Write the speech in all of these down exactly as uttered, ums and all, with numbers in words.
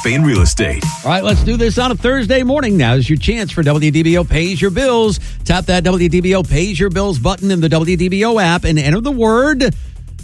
Spain Real Estate. All right, let's do this on a Thursday morning. Now is your chance for W D B O Pays Your Bills. Tap that W D B O Pays Your Bills button in the W D B O app and enter the word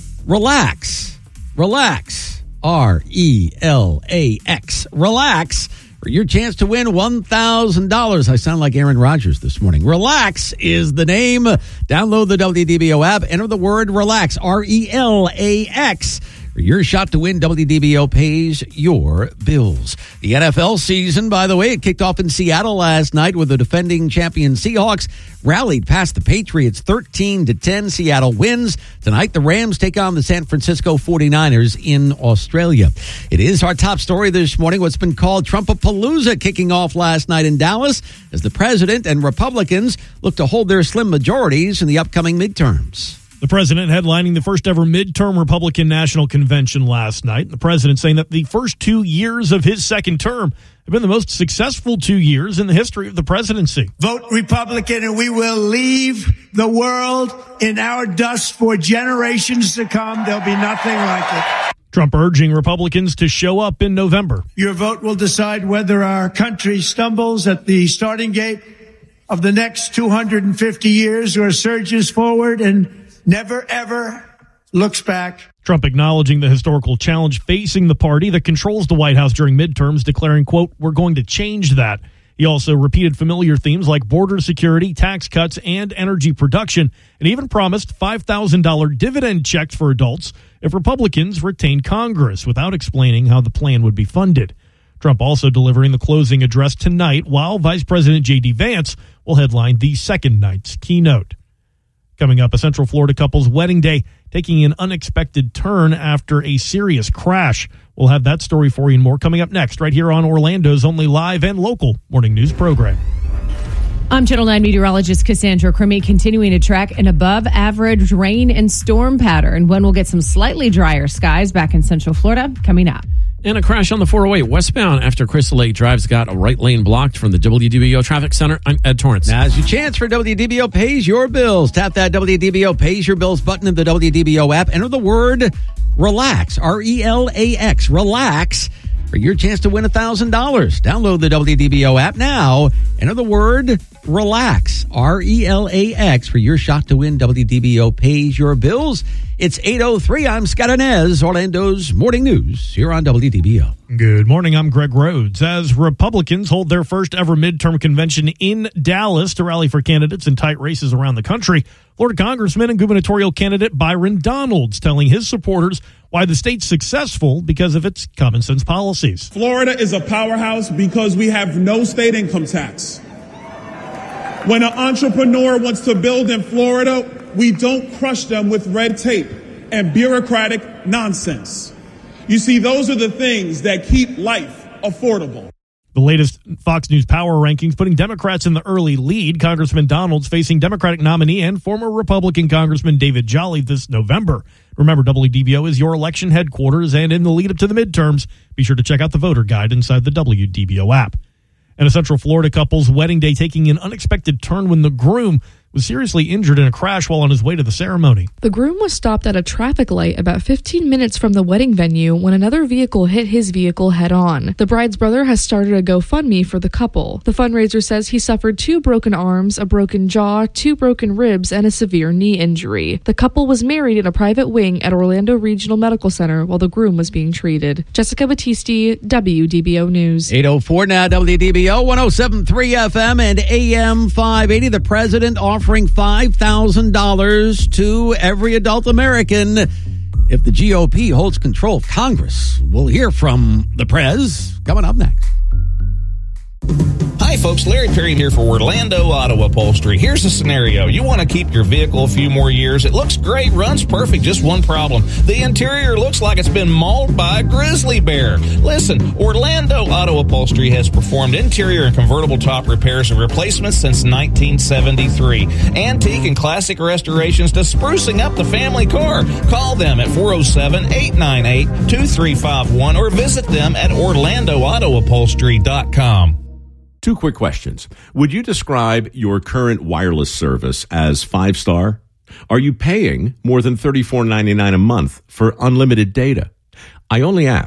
relax. Relax. R E L A X. Relax. For your chance to win one thousand dollars. I sound like Aaron Rodgers this morning. Relax is the name. Download the W D B O app. Enter the word relax. R E L A X. For your shot to win, W D B O Pays Your Bills. The N F L season, by the way, it kicked off in Seattle last night with the defending champion Seahawks rallied past the Patriots thirteen to ten. Seattle wins. Tonight, the Rams take on the San Francisco forty-niners in Australia. It is our top story this morning, what's been called Trumpapalooza, kicking off last night in Dallas as the president and Republicans look to hold their slim majorities in the upcoming midterms. The president headlining the first ever midterm Republican National Convention last night. The president saying that the first two years of his second term have been the most successful two years in the history of the presidency. Vote Republican and we will leave the world in our dust for generations to come. There'll be nothing like it. Trump urging Republicans to show up in November. Your vote will decide whether our country stumbles at the starting gate of the next two hundred fifty years or surges forward and never, ever looks back. Trump acknowledging the historical challenge facing the party that controls the White House during midterms, declaring, quote, we're going to change that. He also repeated familiar themes like border security, tax cuts, and energy production, and even promised five thousand dollars dividend checks for adults if Republicans retain Congress, without explaining how the plan would be funded. Trump also delivering the closing address tonight, while Vice President J D. Vance will headline the second night's keynote. Coming up, a Central Florida couple's wedding day taking an unexpected turn after a serious crash. We'll have that story for you and more coming up next, right here on Orlando's only live and local morning news program. I'm Channel nine meteorologist Cassandra Crummy, continuing to track an above-average rain and storm pattern. When we'll get some slightly drier skies back in Central Florida coming up. And a crash on the four oh eight westbound after Crystal Lake Drive's got a right lane blocked from the W D B O Traffic Center. I'm Ed Torrance. Now's your chance for W D B O Pays Your Bills. Tap that W D B O Pays Your Bills button in the W D B O app. Enter the word relax, R E L A X, relax, for your chance to win one thousand dollars. Download the W D B O app now. Enter the word relax, R E L A X, for your shot to win W D B O Pays Your Bills. It's eight oh three. I'm Scott Inez, Orlando's Morning News, here on W D B O. Good morning. I'm Greg Rhodes. As Republicans hold their first ever midterm convention in Dallas to rally for candidates in tight races around the country, Florida Congressman and gubernatorial candidate Byron Donalds telling his supporters why the state's successful because of its common sense policies. Florida is a powerhouse because we have no state income tax. When an entrepreneur wants to build in Florida, we don't crush them with red tape and bureaucratic nonsense. You see, those are the things that keep life affordable. The latest Fox News Power rankings putting Democrats in the early lead. Congressman Donalds facing Democratic nominee and former Republican Congressman David Jolly this November. Remember, W D B O is your election headquarters, and in the lead up to the midterms, be sure to check out the voter guide inside the W D B O app. And a Central Florida couple's wedding day taking an unexpected turn when the groom was seriously injured in a crash while on his way to the ceremony. The groom was stopped at a traffic light about fifteen minutes from the wedding venue when another vehicle hit his vehicle head-on. The bride's brother has started a GoFundMe for the couple. The fundraiser says he suffered two broken arms, a broken jaw, two broken ribs, and a severe knee injury. The couple was married in a private wing at Orlando Regional Medical Center while the groom was being treated. Jessica Battisti, W D B O News. eight oh four now, W D B O, one oh seven point three F M and A M five eighty. The president offering five thousand dollars to every adult American if the G O P holds control of Congress. We'll hear from the Prez coming up next. Hi folks, Larry Perry here for Orlando Auto Upholstery. Here's the scenario. You want to keep your vehicle a few more years. It looks great, runs perfect, just one problem. The interior looks like it's been mauled by a grizzly bear. Listen, Orlando Auto Upholstery has performed interior and convertible top repairs and replacements since nineteen seventy-three. Antique and classic restorations to sprucing up the family car. Call them at four oh seven, eight nine eight, two three five one or visit them at orlando auto upholstery dot com. Two quick questions. Would you describe your current wireless service as five-star? Are you paying more than thirty-four ninety-nine a month for unlimited data? I only ask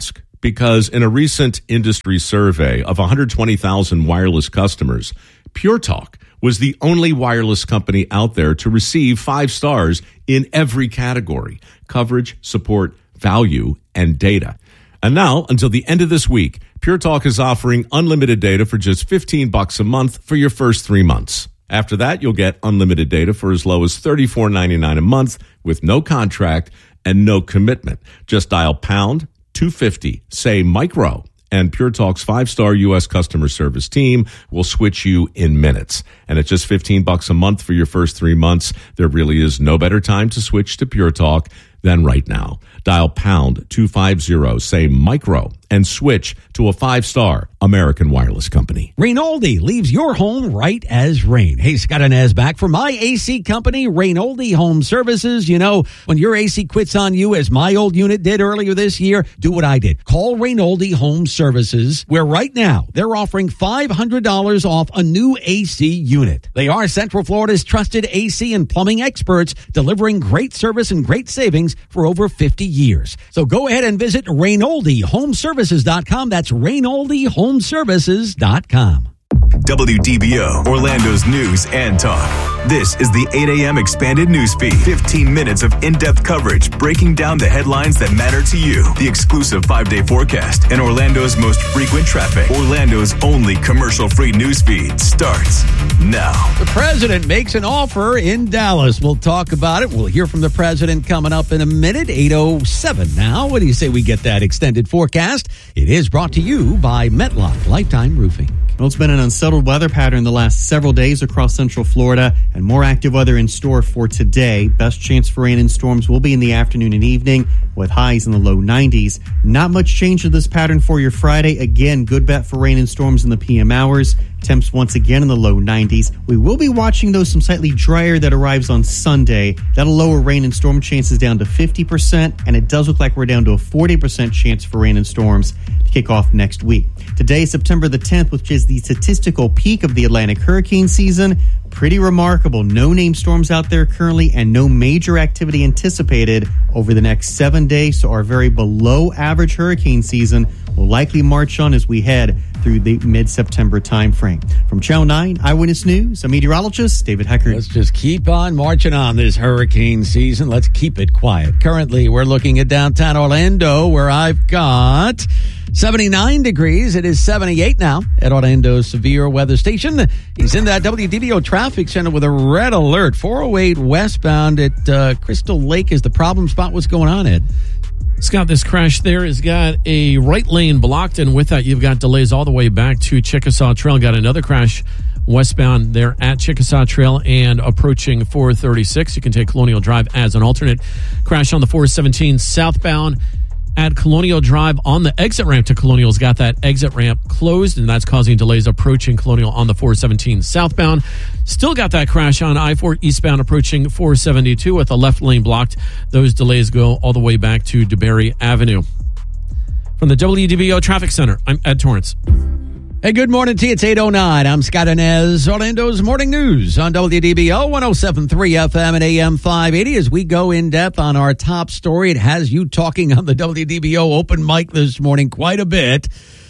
because in a recent industry survey of one hundred twenty thousand wireless customers, Pure Talk was the only wireless company out there to receive five stars in every category: coverage, support, value, and data. And now, until the end of this week, Pure Talk is offering unlimited data for just fifteen bucks a month for your first three months. After that, you'll get unlimited data for as low as thirty-four ninety-nine a month with no contract and no commitment. Just dial pound two fifty, say micro, and Pure Talk's five-star U S customer service team will switch you in minutes. And at just fifteen bucks a month for your first three months, there really is no better time to switch to Pure Talk than right now. Dial pound two fifty, say micro, and switch to a five-star American wireless company. Rainoldi leaves your home right as rain. Hey, Scott Inez back for my A C company, Rainoldi Home Services. You know, when your A C quits on you, as my old unit did earlier this year, do what I did. Call Rainoldi Home Services, where right now they're offering five hundred dollars off a new A C unit. They are Central Florida's trusted A C and plumbing experts, delivering great service and great savings for over fifty years. So go ahead and visit Rainoldi Home Services dot com. That's Rainoldi Home Services dot com. W D B O, Orlando's news and talk. This is the eight a.m. expanded news feed. fifteen minutes of in-depth coverage breaking down the headlines that matter to you. The exclusive five-day forecast and Orlando's most frequent traffic. Orlando's only commercial-free news feed starts now. The president makes an offer in Dallas. We'll talk about it. We'll hear from the president coming up in a minute. eight oh seven now. What do you say we get that extended forecast? It is brought to you by Metlock Lifetime Roofing. Well, it's been an unsettled weather pattern the last several days across Central Florida, and more active weather in store for today. Best chance for rain and storms will be in the afternoon and evening, with highs in the low nineties. Not much change to this pattern for your Friday. Again, good bet for rain and storms in the P M hours. Temps once again in the low nineties. We will be watching, though, some slightly drier that arrives on Sunday. That'll lower rain and storm chances down to fifty percent, and it does look like we're down to a forty percent chance for rain and storms to kick off next week. Today, September the tenth, which is the statistical peak of the Atlantic hurricane season. Pretty remarkable. No named storms out there currently and no major activity anticipated over the next seven days. So our very below average hurricane season will likely march on as we head through the mid-September timeframe. From Channel nine Eyewitness News, I'm meteorologist David Heckert. Let's just keep on marching on this hurricane season. Let's keep it quiet. Currently, we're looking at downtown Orlando, where I've got seventy-nine degrees. It is seventy-eight now at Orlando's severe weather station. He's in that W D B O traffic center with a red alert. four oh eight westbound at uh, Crystal Lake is the problem spot. What's going on, Ed? Scott, this crash there has got a right lane blocked, and with that, you've got delays all the way back to Chickasaw Trail. Got another crash westbound there at Chickasaw Trail and approaching four thirty-six. You can take Colonial Drive as an alternate. Crash on the four seventeen southbound at Colonial Drive on the exit ramp to Colonial's got that exit ramp closed, and that's causing delays approaching Colonial on the four seventeen southbound. Still got that crash on I four eastbound approaching four seventy-two with the left lane blocked. Those delays go all the way back to DeBerry Avenue. From the W D B O Traffic Center, I'm Ed Torrance. Hey, good morning to you. It's eight oh nine. I'm Scott Inez. Orlando's Morning News on W D B O one oh seven point three F M and A M five eighty. As we go in depth on our top story, it has you talking on the W D B O open mic this morning quite a bit.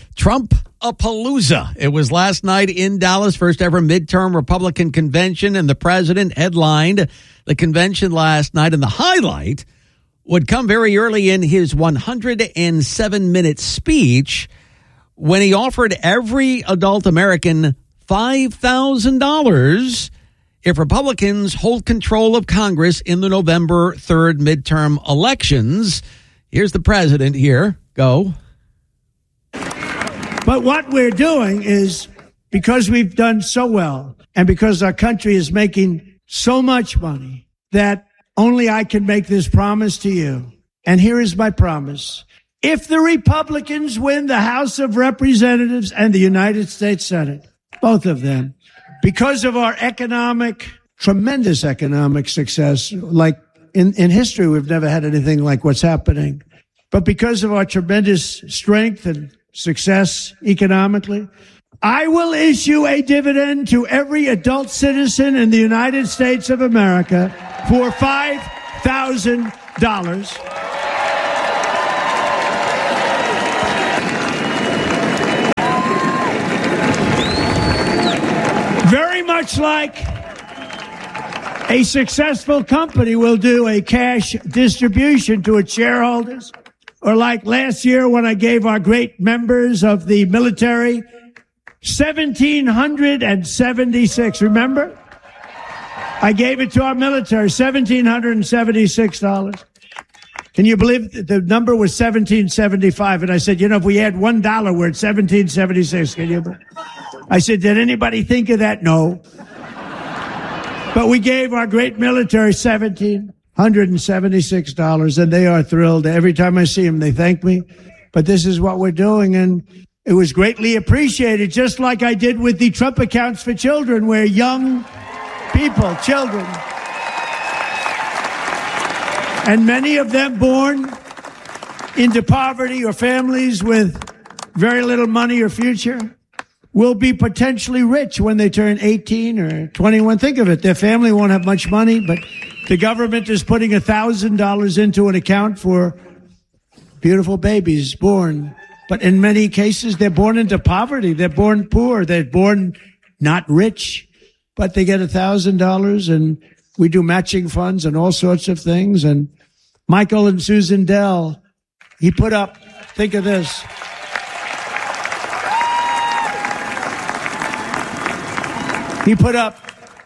Trump-a-palooza. It was last night in Dallas, first ever midterm Republican convention, and the president headlined the convention last night, and the highlight would come very early in his one hundred seven minute speech, when he offered every adult American five thousand dollars if Republicans hold control of Congress in the November third midterm elections. Here's the president here. Go. But what we're doing is, because we've done so well and because our country is making so much money, that only I can make this promise to you. And here is my promise. If the Republicans win the House of Representatives and the United States Senate, both of them, because of our economic, tremendous economic success, like in, in history, we've never had anything like what's happening. But because of our tremendous strength and success economically, I will issue a dividend to every adult citizen in the United States of America for five thousand dollars. much like a successful company will do a cash distribution to its shareholders, or like last year when I gave our great members of the military one thousand seven hundred seventy-six, remember? I gave it to our military, one thousand seven hundred seventy-six dollars. Can you believe the number was seventeen seventy-five? And I said, you know, if we add one dollar, we're at seventeen seventy-six. Can you believe? I said, did anybody think of that? No. But we gave our great military one thousand seven hundred seventy-six dollars, and they are thrilled. Every time I see them, they thank me. But this is what we're doing, and it was greatly appreciated, just like I did with the Trump Accounts for Children, where young people, children, and many of them born into poverty or families with very little money or future will be potentially rich when they turn eighteen or twenty-one. Think of it. Their family won't have much money, but the government is putting one thousand dollars into an account for beautiful babies born. But in many cases, they're born into poverty. They're born poor. They're born not rich, but they get one thousand dollars, and we do matching funds and all sorts of things. And Michael and Susan Dell, he put up, think of this. He put up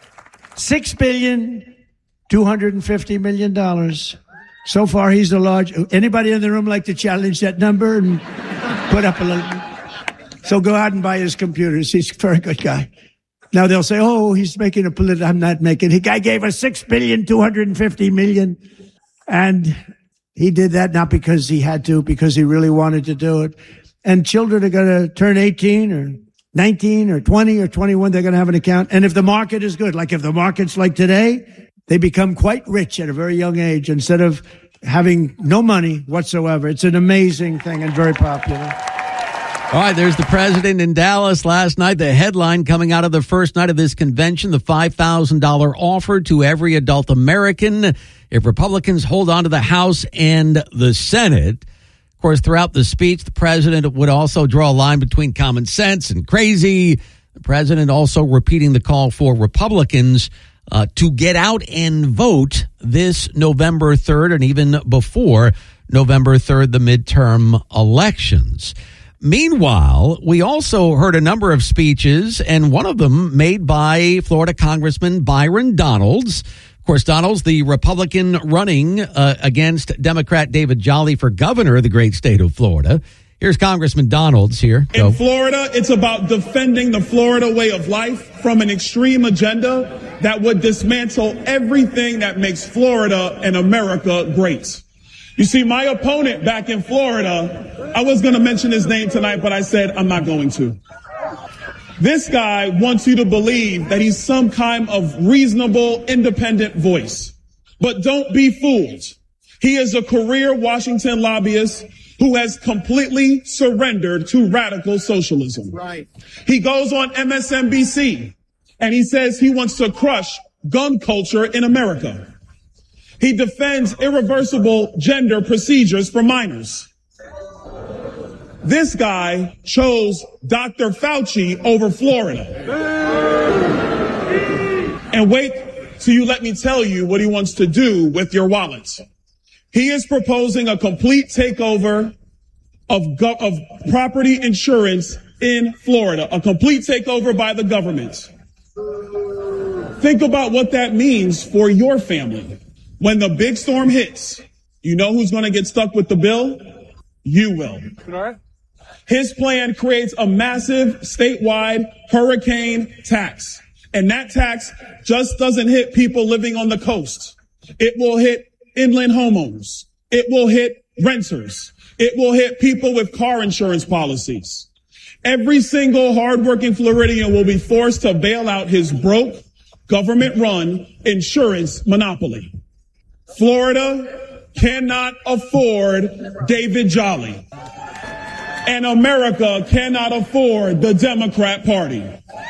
six billion two hundred fifty million dollars. So far, he's the large. Anybody in the room like to challenge that number and put up a little? So go out and buy his computers. He's a very good guy. Now they'll say, oh, he's making a political. I'm not making. The guy gave us six billion two hundred fifty million dollars. And he did that not because he had to, because he really wanted to do it. And children are going to turn eighteen or nineteen or twenty or twenty-one. They're going to have an account. And if the market is good, like if the market's like today, they become quite rich at a very young age instead of having no money whatsoever. It's an amazing thing and very popular. All right, there's the president in Dallas last night. The headline coming out of the first night of this convention, the five thousand dollars offer to every adult American if Republicans hold on to the House and the Senate. Of course, throughout the speech, the president would also draw a line between common sense and crazy. The president also repeating the call for Republicans uh, to get out and vote this November third and even before November third, the midterm elections. Meanwhile, we also heard a number of speeches, and one of them made by Florida Congressman Byron Donalds. Of course, Donalds, the Republican running uh, against Democrat David Jolly for governor of the great state of Florida. Here's Congressman Donalds here. Go. In Florida, it's about defending the Florida way of life from an extreme agenda that would dismantle everything that makes Florida and America great. You see, my opponent back in Florida, I was going to mention his name tonight, but I said I'm not going to. This guy wants you to believe that he's some kind of reasonable, independent voice. But don't be fooled. He is a career Washington lobbyist who has completely surrendered to radical socialism. Right. He goes on M S N B C and he says he wants to crush gun culture in America. He defends irreversible gender procedures for minors. This guy chose Doctor Fauci over Florida. And wait till you let me tell you what he wants to do with your wallets. He is proposing a complete takeover of, go- of property insurance in Florida, a complete takeover by the government. Think about what that means for your family. When the big storm hits, you know who's going to get stuck with the bill? You will. His plan creates a massive statewide hurricane tax. And that tax just doesn't hit people living on the coast. It will hit inland homeowners. It will hit renters. It will hit people with car insurance policies. Every single hardworking Floridian will be forced to bail out his broke, government-run insurance monopoly. Florida cannot afford David Jolly. And America cannot afford the Democrat Party.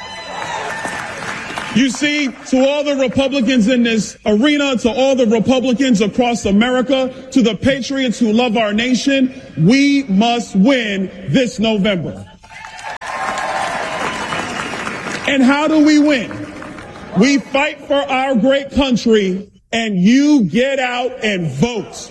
You see, to all the Republicans in this arena, to all the Republicans across America, to the patriots who love our nation, we must win this November. And how do we win? We fight for our great country, and you get out and vote.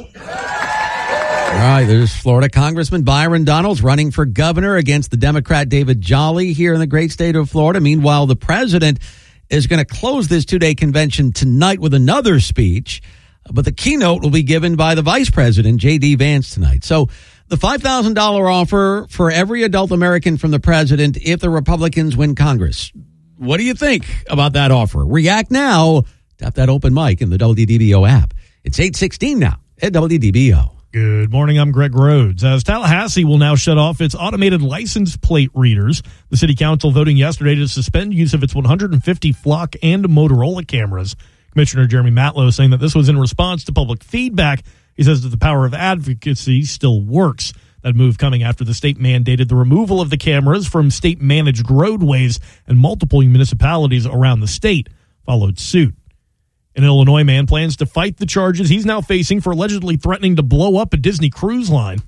All right, there's Florida Congressman Byron Donalds running for governor against the Democrat David Jolly here in the great state of Florida. Meanwhile, the president is going to close this two-day convention tonight with another speech, but the keynote will be given by the vice president, J D. Vance, tonight. So the five thousand dollars offer for every adult American from the president if the Republicans win Congress. What do you think about that offer? React now. Tap that open mic in the W D B O app. It's eight sixteen now at W D B O. Good morning, I'm Greg Rhodes. As Tallahassee will now shut off its automated license plate readers, the city council voting yesterday to suspend use of its one hundred fifty Flock and Motorola cameras. Commissioner Jeremy Matlow saying that this was in response to public feedback. He says that the power of advocacy still works. That move coming after the state mandated the removal of the cameras from state-managed roadways, and multiple municipalities around the state followed suit. An Illinois man plans to fight the charges he's now facing for allegedly threatening to blow up a Disney cruise line.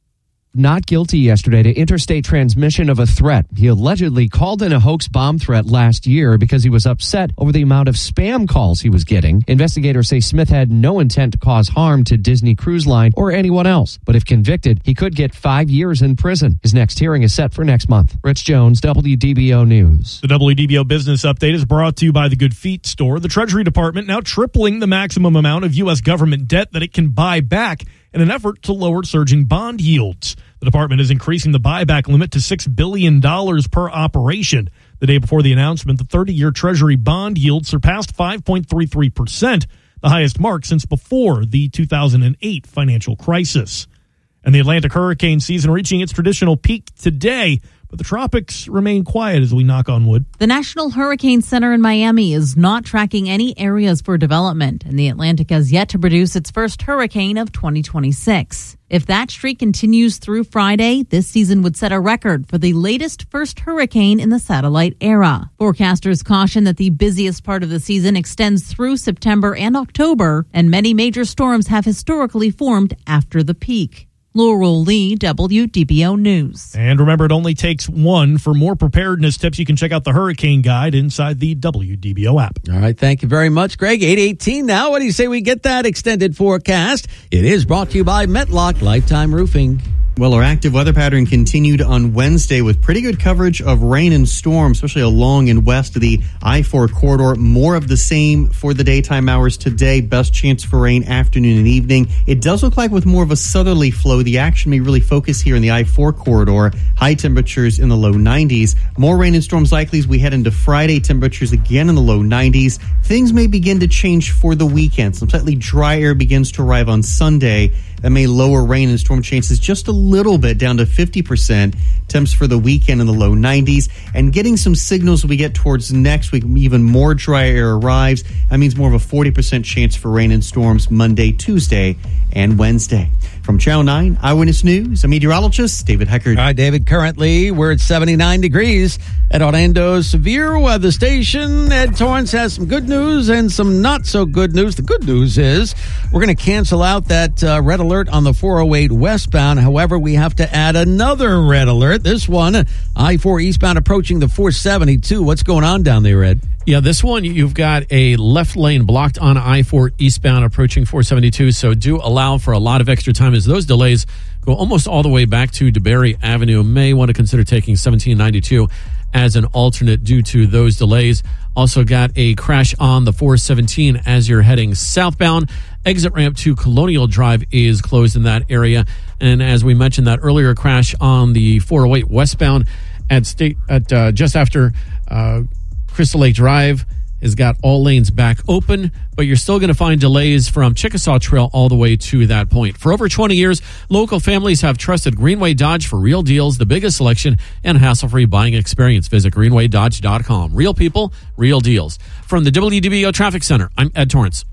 Not guilty yesterday to interstate transmission of a threat. He allegedly called in a hoax bomb threat last year because he was upset over the amount of spam calls he was getting. Investigators say Smith had no intent to cause harm to Disney Cruise Line or anyone else. But if convicted, he could get five years in prison. His next hearing is set for next month. Rich Jones, W D B O News. The W D B O Business Update is brought to you by the Good Feet store. The Treasury Department now tripling the maximum amount of U S government debt that it can buy back in an effort to lower surging bond yields. The department is increasing the buyback limit to six billion dollars per operation. The day before the announcement, the thirty-year Treasury bond yield surpassed five point three three percent, the highest mark since before the two thousand eight financial crisis. And the Atlantic hurricane season reaching its traditional peak today, but the tropics remain quiet as we knock on wood. The National Hurricane Center in Miami is not tracking any areas for development, and the Atlantic has yet to produce its first hurricane of twenty twenty-six. If that streak continues through Friday, this season would set a record for the latest first hurricane in the satellite era. Forecasters caution that the busiest part of the season extends through September and October, and many major storms have historically formed after the peak. Laurel Lee, W D B O News. And remember, it only takes one. For more preparedness tips, you can check out the Hurricane Guide inside the W D B O app. All right, thank you very much, Greg. eight eighteen now. What do you say we get that extended forecast? It is brought to you by Metlock Lifetime Roofing. Well, our active weather pattern continued on Wednesday with pretty good coverage of rain and storm, especially along and west of the I four corridor. More of the same for the daytime hours today. Best chance for rain afternoon and evening. It does look like with more of a southerly flow, the action may really focus here in the I four corridor. High temperatures in the low nineties. More rain and storms likely as we head into Friday. Temperatures again in the low nineties. Things may begin to change for the weekend. Some slightly dry air begins to arrive on Sunday. That may lower rain and storm chances just a little bit down to fifty percent. Temps for the weekend in the low nineties. And getting some signals we get towards next week, even more dry air arrives. That means more of a forty percent chance for rain and storms Monday, Tuesday, and Wednesday. From Channel nine Eyewitness News, I'm meteorologist David Heckard. All right, David, currently we're at seventy-nine degrees at Orlando's Severe Weather Station. Ed Torrance has some good news and some not so good news. The good news is we're going to cancel out that uh, red alert on the four oh eight westbound. However, we have to add another red alert. This one, I four eastbound approaching the four seventy-two. What's going on down there, Ed? Yeah, this one, you've got a left lane blocked on I four eastbound approaching four seventy-two, so do allow for a lot of extra time as those delays go almost all the way back to DeBerry Avenue. May want to consider taking seventeen ninety-two as an alternate due to those delays. Also got a crash on the four seventeen as you're heading southbound. Exit ramp to Colonial Drive is closed in that area. And as we mentioned, that earlier crash on the four oh eight westbound at state at uh, just after uh, Crystal Lake Drive has got all lanes back open, but you're still going to find delays from Chickasaw Trail all the way to that point. For over twenty years, local families have trusted Greenway Dodge for real deals, the biggest selection, and hassle-free buying experience. Visit greenway dodge dot com. Real people, real deals. From the W D B O Traffic Center, I'm Ed Torrance.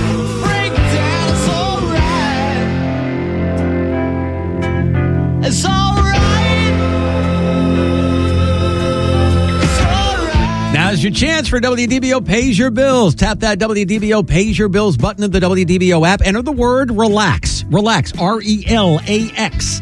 It's all Now's your chance for W D B O Pays Your Bills. Tap that W D B O Pays Your Bills button in the W D B O app. Enter the word RELAX. RELAX. R E L A X.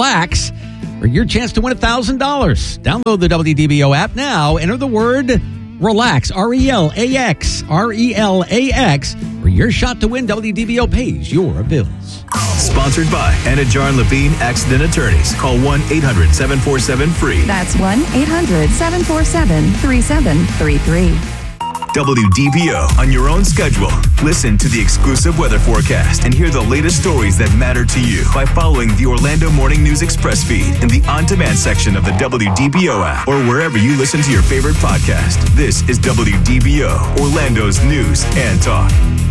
RELAX for your chance to win one thousand dollars. Download the W D B O app now. Enter the word Relax, R E L A X, R E L A X, for your shot to win W D B O Pays Your Bills. Sponsored by Anajar and Levine Accident Attorneys. Call one eight hundred seven four seven free. That's one eight hundred seven four seven three seven three three. W D B O on your own schedule. Listen to the exclusive weather forecast and hear the latest stories that matter to you by following the Orlando Morning News Express feed in the on-demand section of the W D B O app or wherever you listen to your favorite podcast. This is W D B O, Orlando's news and talk.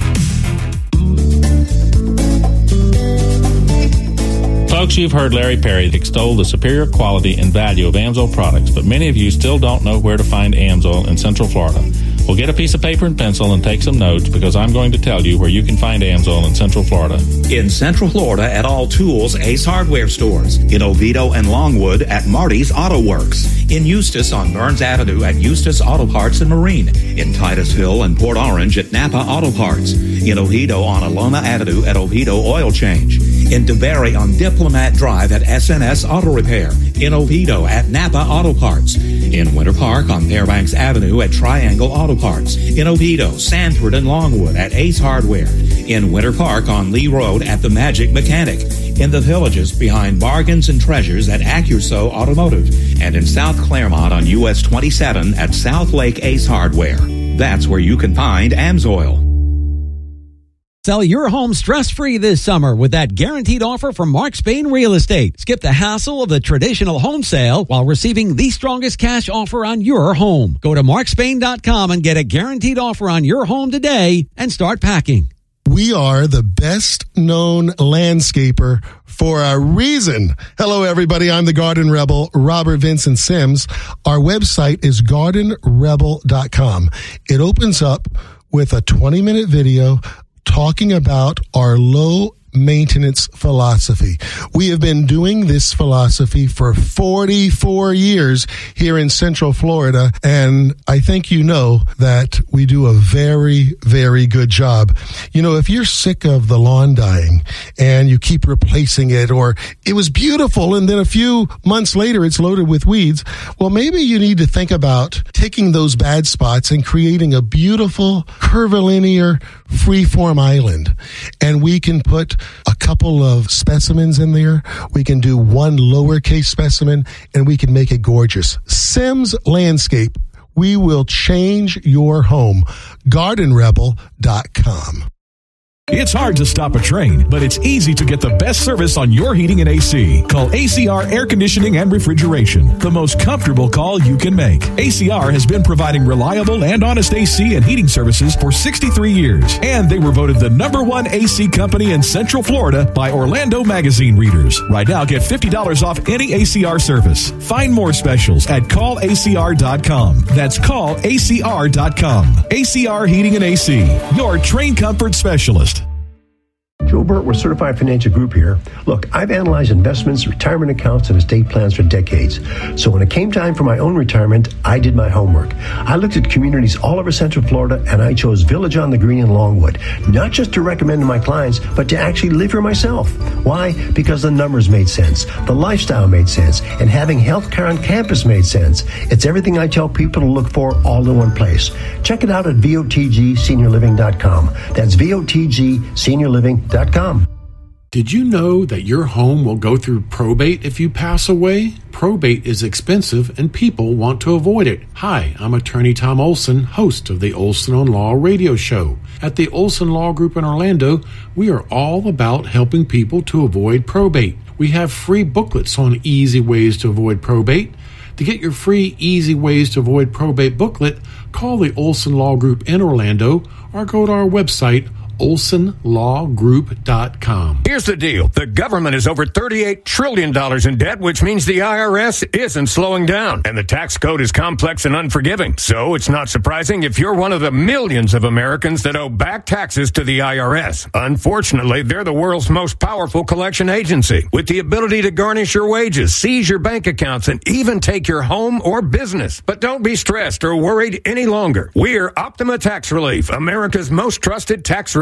Folks, you've heard Larry Perry extol the superior quality and value of Amsoil products, but many of you still don't know where to find Amsoil in Central Florida. Well, get a piece of paper and pencil and take some notes, because I'm going to tell you where you can find Amsoil in Central Florida. In Central Florida at all Tools Ace Hardware stores. In Oviedo and Longwood at Marty's Auto Works. In Eustis on Burns Avenue at Eustis Auto Parts and Marine. In Titusville and Port Orange at Napa Auto Parts. In Oviedo on Alona Avenue at Oviedo Oil Change. In DeBerry on Diplomat Drive at S N S Auto Repair. In Oviedo at Napa Auto Parts. In Winter Park on Fairbanks Avenue at Triangle Auto Parts. In Oviedo, Sanford, and Longwood at Ace Hardware. In Winter Park on Lee Road at The Magic Mechanic. In the Villages behind Bargains and Treasures at Accuso Automotive. And in South Claremont on U S twenty-seven at South Lake Ace Hardware. That's where you can find Amsoil. Sell your home stress-free this summer with that guaranteed offer from Mark Spain Real Estate. Skip the hassle of the traditional home sale while receiving the strongest cash offer on your home. Go to mark spain dot com and get a guaranteed offer on your home today and start packing. We are the best known landscaper for a reason. Hello, everybody. I'm the Garden Rebel, Robert Vincent Sims. Our website is garden rebel dot com. It opens up with a twenty minute video talking about our low maintenance philosophy. We have been doing this philosophy for forty-four years here in Central Florida, and I think you know that we do a very, very good job. You know, if you're sick of the lawn dying and you keep replacing it, or it was beautiful and then a few months later it's loaded with weeds, well, maybe you need to think about taking those bad spots and creating a beautiful curvilinear freeform island. And we can put a couple of specimens in there. We can do one lowercase specimen, and we can make it gorgeous. Sims Landscape. We will change your home. garden rebel dot com. It's hard to stop a train, but it's easy to get the best service on your heating and A C. Call A C R Air Conditioning and Refrigeration, the most comfortable call you can make. A C R has been providing reliable and honest A C and heating services for sixty-three years, and they were voted the number one A C company in Central Florida by Orlando Magazine readers. Right now, get fifty dollars off any A C R service. Find more specials at call A C R dot com. That's call A C R dot com. A C R Heating and A C, your train comfort specialist. Joe Burt with Certified Financial Group here. Look, I've analyzed investments, retirement accounts, and estate plans for decades. So when it came time for my own retirement, I did my homework. I looked at communities all over Central Florida, and I chose Village on the Green in Longwood, not just to recommend to my clients, but to actually live here myself. Why? Because the numbers made sense, the lifestyle made sense, and having healthcare on campus made sense. It's everything I tell people to look for all in one place. Check it out at V O T G senior living dot com. That's V O T G senior living dot com. Did you know that your home will go through probate if you pass away? Probate is expensive and people want to avoid it. Hi, I'm attorney Tom Olson, host of the Olson on Law radio show. At the Olson Law Group in Orlando, we are all about helping people to avoid probate. We have free booklets on easy ways to avoid probate. To get your free Easy Ways to Avoid Probate booklet, call the Olson Law Group in Orlando or go to our website, olson law group dot com. Here's the deal. The government is over thirty-eight trillion dollars in debt, which means the I R S isn't slowing down. And the tax code is complex and unforgiving. So it's not surprising if you're one of the millions of Americans that owe back taxes to the I R S. Unfortunately, they're the world's most powerful collection agency, with the ability to garnish your wages, seize your bank accounts, and even take your home or business. But don't be stressed or worried any longer. We're Optima Tax Relief, America's most trusted tax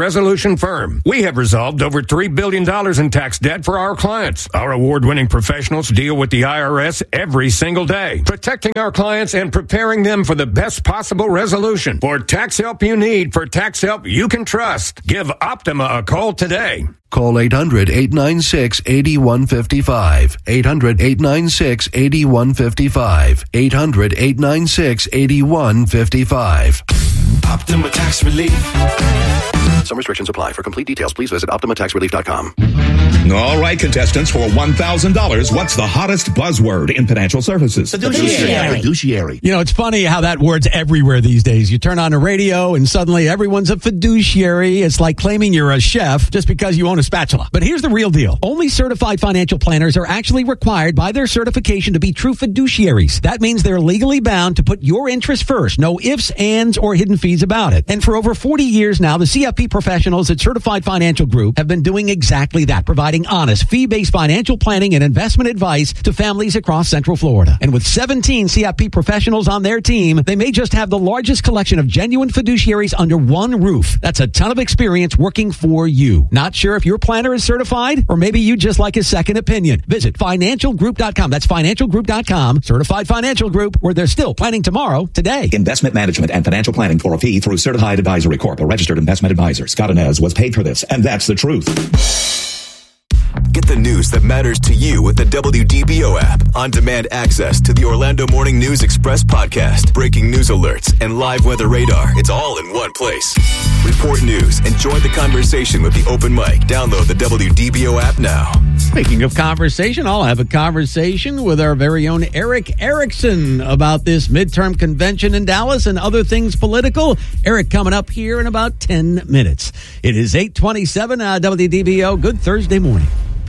resolution firm. We have resolved over three billion dollars in tax debt for our clients. Our award-winning professionals deal with the I R S every single day, protecting our clients and preparing them for the best possible resolution. For tax help you need, for tax help you can trust, give Optima a call today. Call eight hundred, eight nine six, eight one five five. eight hundred, eight nine six, eight one five five. eight hundred, eight nine six, eight one five five. Optima Tax Relief. Some restrictions apply. For complete details, please visit optima tax relief dot com. All right, contestants, for one thousand dollars, what's the hottest buzzword in financial services? Fiduciary. Fiduciary. You know, it's funny how that word's everywhere these days. You turn on the radio and suddenly everyone's a fiduciary. It's like claiming you're a chef just because you own a spatula. But here's the real deal. Only certified financial planners are actually required by their certification to be true fiduciaries. That means they're legally bound to put your interest first. No ifs, ands, or hidden fees about it. And for over forty years now, the C F P professionals at Certified Financial Group have been doing exactly that, providing honest, fee-based financial planning and investment advice to families across Central Florida. And with seventeen C F P professionals on their team, they may just have the largest collection of genuine fiduciaries under one roof. That's a ton of experience working for you. Not sure if your planner is certified, or maybe you just like a second opinion. Visit financial group dot com. That's financial group dot com. Certified Financial Group, where they're still planning tomorrow, today. Investment management and financial planning for a fee through Certified Advisory Corp, a registered investment advisor. Scott Inez was paid for this, and that's the truth. Get the news that matters to you with the W D B O app. On-demand access to the Orlando Morning News Express podcast, breaking news alerts, and live weather radar. It's all in one place. Report news and join the conversation with the open mic. Download the W D B O app now. Speaking of conversation, I'll have a conversation with our very own Erick Erickson about this midterm convention in Dallas and other things political. Eric coming up here in about ten minutes. It is eight twenty-seven uh, W D B O. Good Thursday morning.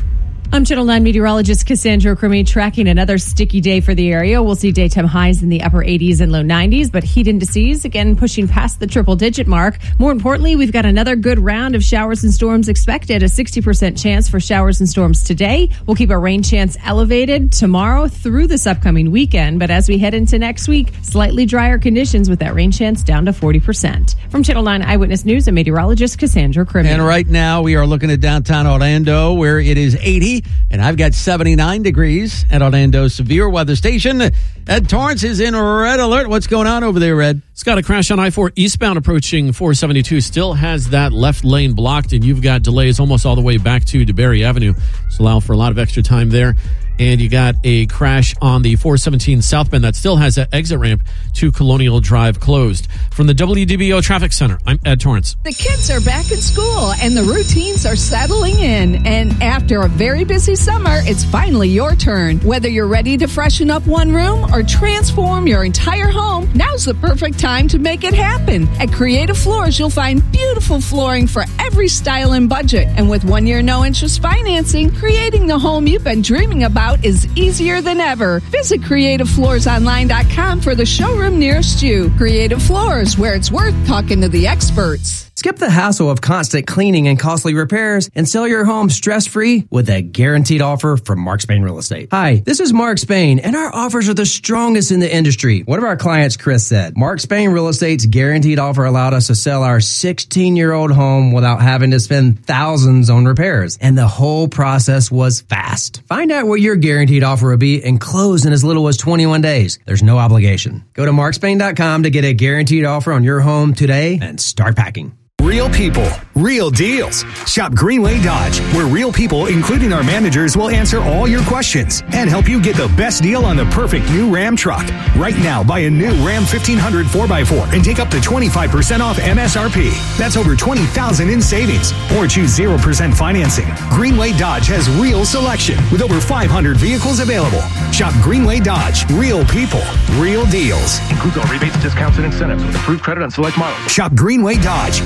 I'm Channel nine meteorologist Cassandra Crummy, tracking another sticky day for the area. We'll see daytime highs in the upper eighties and low nineties, but heat indices again pushing past the triple digit mark. More importantly, we've got another good round of showers and storms expected, a sixty percent chance for showers and storms today. We'll keep our rain chance elevated tomorrow through this upcoming weekend, but as we head into next week, slightly drier conditions with that rain chance down to forty percent. From Channel nine Eyewitness News, I'm meteorologist Cassandra Crummy. And right now we are looking at downtown Orlando, where it is eighty. And I've got seventy-nine degrees at Orlando's severe weather station. Ed Torrance is in red alert. What's going on over there, Ed? It's got a crash on I four eastbound approaching four seventy-two. Still has that left lane blocked, and you've got delays almost all the way back to DeBerry Avenue. So allow for a lot of extra time there. And you got a crash on the four seventeen southbound that still has that exit ramp to Colonial Drive closed. From the W D B O Traffic Center, I'm Ed Torrance. The kids are back in school and the routines are settling in. And after a very busy summer, it's finally your turn. Whether you're ready to freshen up one room or transform your entire home, now's the perfect time to make it happen. At Creative Floors, you'll find beautiful flooring for every style and budget. And with one year no interest financing, creating the home you've been dreaming about is easier than ever. Visit creative floors online dot com for the showroom nearest you. Creative Floors, where it's worth talking to the experts. Skip the hassle of constant cleaning and costly repairs and sell your home stress-free with a guaranteed offer from Mark Spain Real Estate. Hi, this is Mark Spain, and our offers are the strongest in the industry. One of our clients, Chris, said, Mark Spain Real Estate's guaranteed offer allowed us to sell our sixteen-year-old home without having to spend thousands on repairs, and the whole process was fast. Find out what your guaranteed offer will be and close in as little as twenty-one days. There's no obligation. Go to mark spain dot com to get a guaranteed offer on your home today and start packing. Real people, real deals. Shop Greenway Dodge, where real people, including our managers, will answer all your questions and help you get the best deal on the perfect new Ram truck. Right now, buy a new Ram fifteen hundred four by four and take up to twenty-five percent off M S R P. That's over twenty thousand dollars in savings. Or choose zero percent financing. Greenway Dodge has real selection with over five hundred vehicles available. Shop Greenway Dodge, real people, real deals. Includes all rebates, discounts, and incentives with approved credit on select models. Shop Greenway Dodge.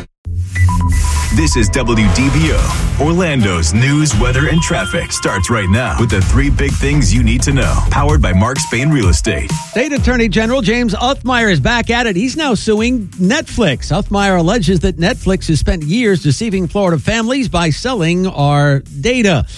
This is W D B O. Orlando's news, weather, and traffic starts right now with the three big things you need to know. Powered by Mark Spain Real Estate. State Attorney General James Uthmeier is back at it. He's now suing Netflix. Uthmeier alleges that Netflix has spent years deceiving Florida families by selling our data.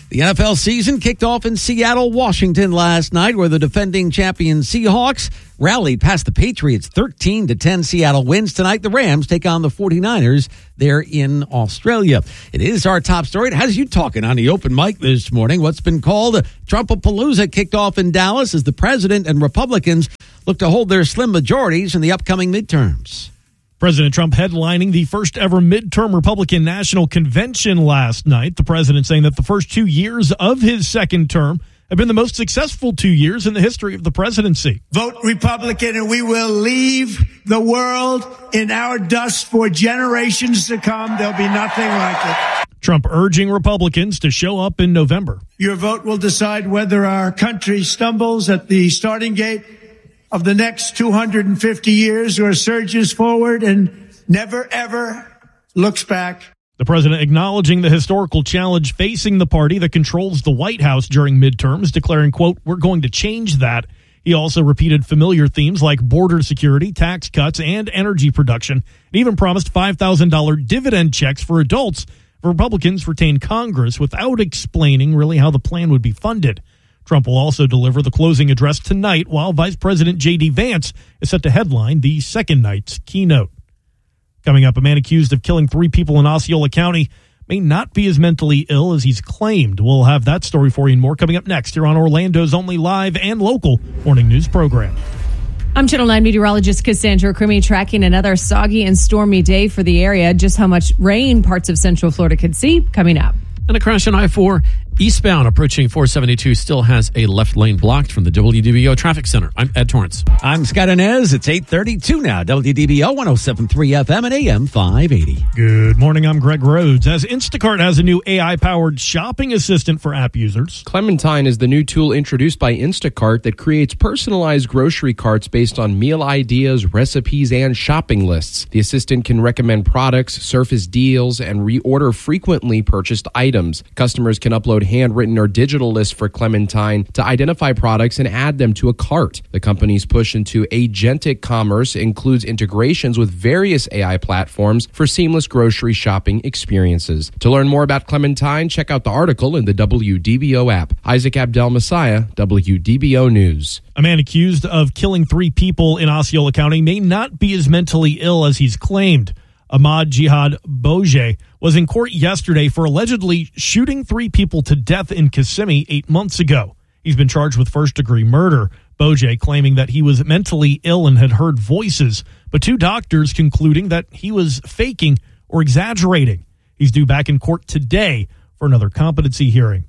The N F L season kicked off in Seattle, Washington last night, where the defending champion Seahawks rallied past the Patriots thirteen to ten. Seattle wins tonight. The Rams take on the forty-niners there in Australia. It is our top story. It has you talking on the open mic this morning. What's been called Trumpapalooza kicked off in Dallas as the president and Republicans look to hold their slim majorities in the upcoming midterms. President Trump headlining the first ever midterm Republican National Convention last night. The president saying that the first two years of his second term have been the most successful two years in the history of the presidency. Vote Republican and we will leave the world in our dust for generations to come. There'll be nothing like it. Trump urging Republicans to show up in November. Your vote will decide whether our country stumbles at the starting gate of the next two hundred fifty years or surges forward and never, ever looks back. The president acknowledging the historical challenge facing the party that controls the White House during midterms, declaring, quote, "We're going to change that." He also repeated familiar themes like border security, tax cuts, and energy production, and even promised five thousand dollars dividend checks for adults if Republicans retain Congress, without explaining really how the plan would be funded. Trump will also deliver the closing address tonight, while Vice President J D. Vance is set to headline the second night's keynote. Coming up, a man accused of killing three people in Osceola County may not be as mentally ill as he's claimed. We'll have that story for you and more coming up next here on Orlando's only live and local morning news program. I'm Channel nine meteorologist Cassandra Crimi, tracking another soggy and stormy day for the area. Just how much rain parts of Central Florida could see coming up. And a crash on I four eastbound approaching four seventy-two still has a left lane blocked from the W D B O Traffic Center. I'm Ed Torrance. I'm Scott Inez. It's eight thirty-two now. W D B O one oh seven point three F M and A M five eighty. Good morning. I'm Greg Rhodes. As Instacart has a new A I-powered shopping assistant for app users. Clementine is the new tool introduced by Instacart that creates personalized grocery carts based on meal ideas, recipes, and shopping lists. The assistant can recommend products, surface deals, and reorder frequently purchased items. Customers can upload handwritten or digital lists for Clementine to identify products and add them to a cart. The company's push into agentic commerce includes integrations with various A I platforms for seamless grocery shopping experiences. To learn more about Clementine, check out the article in the W D B O app. Isaac Abdel Messiah, W D B O News. A man accused of killing three people in Osceola County may not be as mentally ill as he's claimed. Ahmad Jihad Boje was in court yesterday for allegedly shooting three people to death in Kissimmee eight months ago. He's been charged with first-degree murder. Boje claiming that he was mentally ill and had heard voices, but two doctors concluding that he was faking or exaggerating. He's due back in court today for another competency hearing.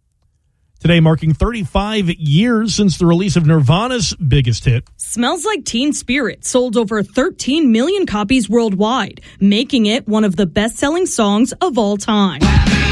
Today marking thirty-five years since the release of Nirvana's biggest hit. Smells Like Teen Spirit sold over thirteen million copies worldwide, making it one of the best-selling songs of all time.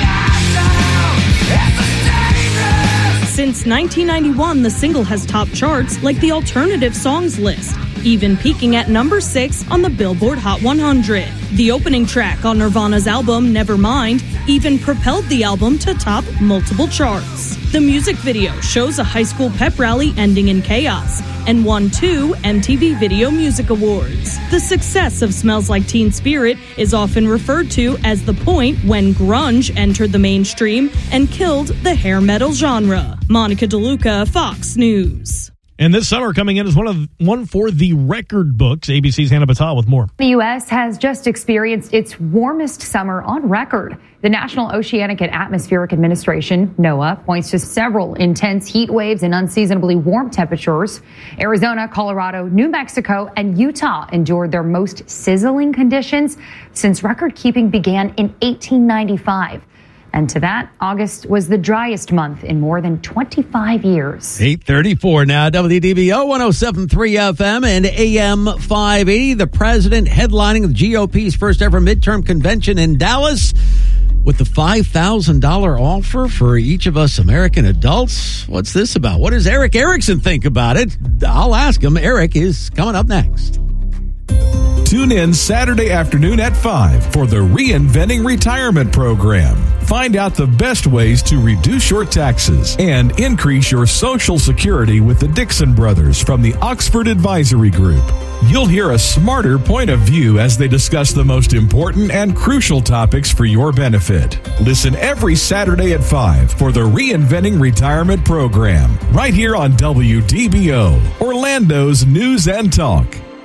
Since nineteen ninety-one, the single has topped charts like the Alternative Songs list, even peaking at number six on the Billboard Hot one hundred. The opening track on Nirvana's album, Nevermind, even propelled the album to top multiple charts. The music video shows a high school pep rally ending in chaos and won two M T V Video Music Awards. The success of Smells Like Teen Spirit is often referred to as the point when grunge entered the mainstream and killed the hair metal genre. Monica DeLuca, Fox News. And this summer coming in is one of one for the record books. A B C's Hannah Batal with more. The U S has just experienced its warmest summer on record. The National Oceanic and Atmospheric Administration, NOAA, points to several intense heat waves and unseasonably warm temperatures. Arizona, Colorado, New Mexico, and Utah endured their most sizzling conditions since record keeping began in eighteen ninety-five. And to that, August was the driest month in more than twenty-five years. eight thirty-four now, W D B O one oh seven point three F M and A M five eighty. The president headlining the G O P's first ever midterm convention in Dallas with the five thousand dollars offer for each of us American adults. What's this about? What does Eric Erickson think about it? I'll ask him. Eric is coming up next. Tune in Saturday afternoon at five for the Reinventing Retirement Program. Find out the best ways to reduce your taxes and increase your Social Security with the Dixon Brothers from the Oxford Advisory Group. You'll hear a smarter point of view as they discuss the most important and crucial topics for your benefit. Listen every Saturday at five for the Reinventing Retirement program, right here on W D B O, Orlando's News and Talk.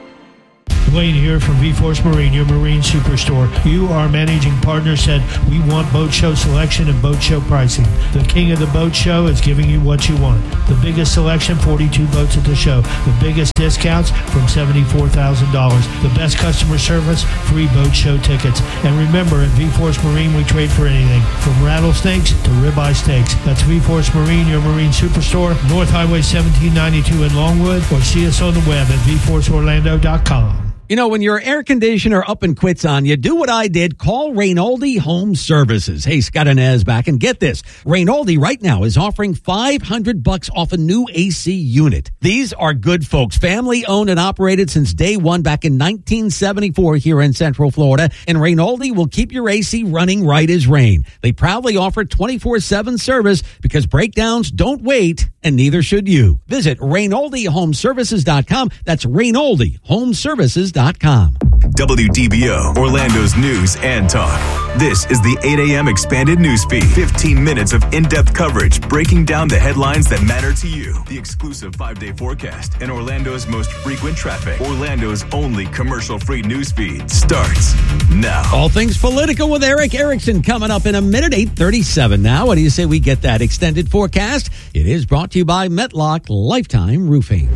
Wayne here from V-Force Marine, your marine superstore. You, our managing partner, said we want boat show selection and boat show pricing. The king of the boat show is giving you what you want. The biggest selection, forty-two boats at the show. The biggest discounts from seventy-four thousand dollars. The best customer service, free boat show tickets. And remember, at V-Force Marine, we trade for anything, from rattlesnakes to ribeye steaks. That's V-Force Marine, your marine superstore, North Highway seventeen ninety-two in Longwood, or see us on the web at v force orlando dot com. You know, when your air conditioner up and quits on you, do what I did. Call Rainoldi Home Services. Hey, Scott Inez back, and get this. Rainoldi right now is offering five hundred bucks off a new A C unit. These are good folks. Family owned and operated since day one back in nineteen seventy-four here in Central Florida. And Rainoldi will keep your A C running right as rain. They proudly offer twenty-four seven service because breakdowns don't wait, and neither should you. Visit Rainoldi Home Services dot com. That's Rainoldi Home Services dot com. W D B O, Orlando's News and Talk. This is the eight a.m. Expanded Newsfeed. fifteen minutes of in-depth coverage breaking down the headlines that matter to you. The exclusive five-day forecast and Orlando's most frequent traffic. Orlando's only commercial-free newsfeed starts now. All things political with Eric Erickson coming up in a minute, eight thirty-seven now. What do you say we get that extended forecast? It is brought to you by Metlock Lifetime Roofing.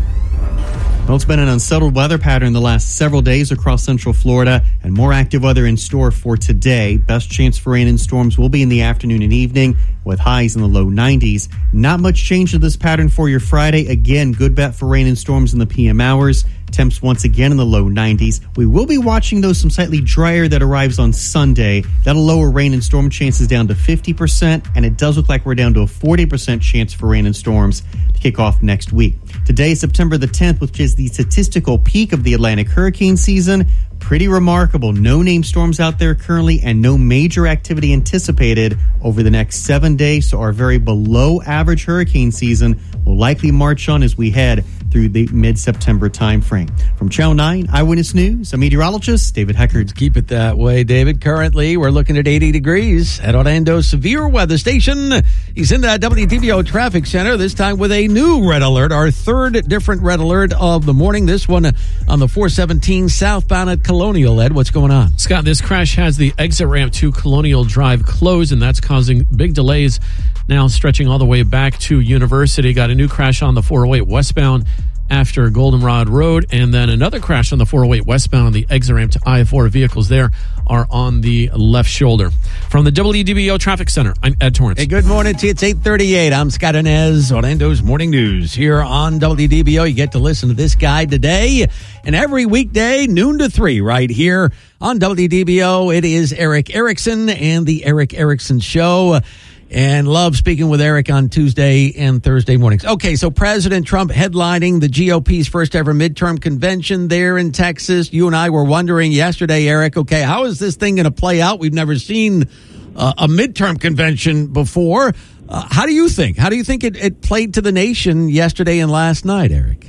Well, it's been an unsettled weather pattern the last several days across Central Florida, and more active weather in store for today. Best chance for rain and storms will be in the afternoon and evening, with highs in the low nineties. Not much change to this pattern for your Friday. Again, good bet for rain and storms in the P M hours. Temps once again in the low nineties. We will be watching, though, some slightly drier that arrives on Sunday. That'll lower rain and storm chances down to fifty percent, and it does look like we're down to a forty percent chance for rain and storms to kick off next week. Today is September the tenth, which is the statistical peak of the Atlantic hurricane season. Pretty remarkable. No named storms out there currently, and no major activity anticipated over the next seven days. So our very below average hurricane season will likely march on as we head through the mid-September timeframe. From Channel nine Eyewitness News, I'm meteorologist David Heckard. Keep it that way, David. Currently, we're looking at eighty degrees at Orlando's severe weather station. He's in the W D B O traffic center, this time with a new red alert, our third different red alert of the morning. This one on the four seventeen southbound at Colonial. Ed, what's going on? Scott, this crash has the exit ramp to Colonial Drive closed, and that's causing big delays now stretching all the way back to University. Got a new crash on the four oh eight westbound after Goldenrod Road, and then another crash on the four oh eight westbound on the exit ramp to I four. Vehicles there are on the left shoulder. From the W D B O Traffic Center, I'm Ed Torrance. Hey, good morning to you. It's eight thirty-eight. I'm Scott Inez, Orlando's Morning News. Here on W D B O, you get to listen to this guy today and every weekday, noon to three, right here on W D B O. It is Eric Erickson and the Eric Erickson Show. And love speaking with Eric on Tuesday and Thursday mornings. Okay, so President Trump headlining the G O P's first ever midterm convention there in Texas. You and I were wondering yesterday, Eric, okay, how is this thing going to play out? We've never seen uh, a midterm convention before. Uh, how do you think? How do you think it, it played to the nation yesterday and last night, Eric?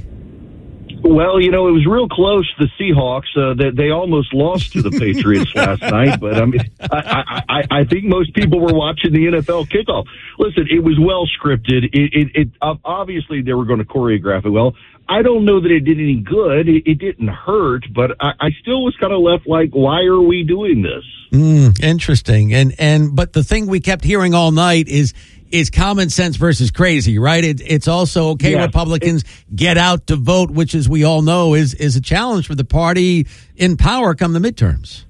Well, you know, it was real close. The Seahawks, uh, that they almost lost to the Patriots last night. But I mean, I, I, I think most people were watching the N F L kickoff. Listen, it was well scripted. It, it, it obviously they were going to choreograph it well. I don't know that it did any good. It, it didn't hurt, but I, I still was kind of left like, why are we doing this? Mm, interesting. And and but the thing we kept hearing all night is. is common sense versus crazy, right? It, it's also, okay, yeah. Republicans get out to vote, which, as we all know, is, is a challenge for the party in power come the midterms.